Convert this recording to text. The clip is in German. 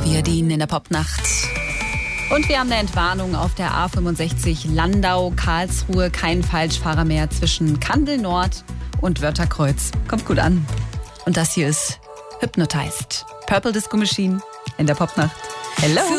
wir Ihnen in der Popnacht. Und wir haben eine Entwarnung auf der A65 Landau, Karlsruhe. Kein Falschfahrer mehr zwischen Kandel Nord und Wörtherkreuz. Kommt gut an. Und das hier ist Hypnotized. Purple Disco Machine in der Popnacht. Hello!